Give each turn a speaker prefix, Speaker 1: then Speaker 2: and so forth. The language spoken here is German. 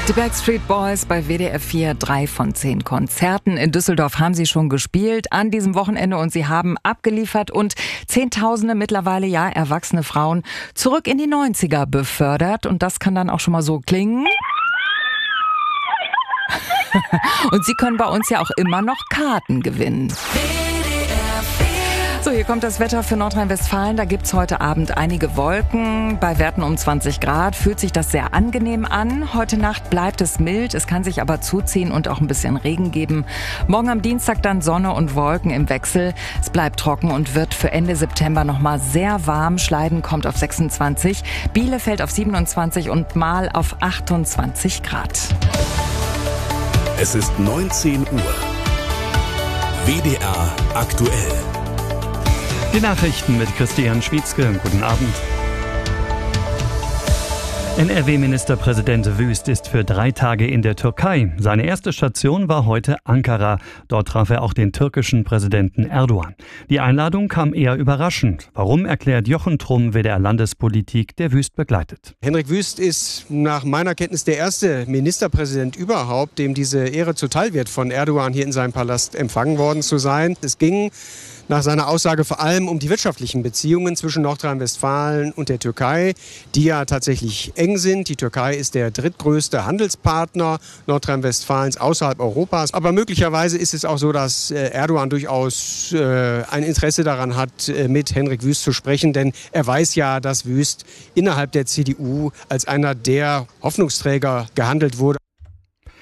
Speaker 1: Die Backstreet Boys bei WDR 4, 3 von 10 Konzerten. In Düsseldorf haben sie schon gespielt an diesem Wochenende und sie haben abgeliefert und Zehntausende mittlerweile erwachsene Frauen zurück in die 90er befördert. Und das kann dann auch schon mal so klingen. Und Sie können bei uns ja auch immer noch Karten gewinnen. So, hier kommt das Wetter für Nordrhein-Westfalen. Da gibt's heute Abend einige Wolken. Bei Werten um 20 Grad fühlt sich das sehr angenehm an. Heute Nacht bleibt es mild. Es kann sich aber zuziehen und auch ein bisschen Regen geben. Morgen am Dienstag dann Sonne und Wolken im Wechsel. Es bleibt trocken und wird für Ende September nochmal sehr warm. Schleiden kommt auf 26, Bielefeld auf 27 und Marl auf 28 Grad.
Speaker 2: Es ist 19 Uhr. WDR aktuell.
Speaker 3: Die Nachrichten mit Christian Schwietzke. Guten Abend. NRW-Ministerpräsident Wüst ist für 3 Tage in der Türkei. Seine erste Station war heute Ankara. Dort traf er auch den türkischen Präsidenten Erdogan. Die Einladung kam eher überraschend. Warum, erklärt Jochen Trumm, WDR-Landespolitik, der Wüst begleitet.
Speaker 4: Henrik Wüst ist nach meiner Kenntnis der erste Ministerpräsident überhaupt, dem diese Ehre zuteil wird, von Erdogan hier in seinem Palast empfangen worden zu sein. Es ging nach seiner Aussage vor allem um die wirtschaftlichen Beziehungen zwischen Nordrhein-Westfalen und der Türkei, die ja tatsächlich eng sind. Die Türkei ist der drittgrößte Handelspartner Nordrhein-Westfalens außerhalb Europas. Aber möglicherweise ist es auch so, dass Erdogan durchaus ein Interesse daran hat, mit Henrik Wüst zu sprechen. Denn er weiß ja, dass Wüst innerhalb der CDU als einer der Hoffnungsträger gehandelt wurde.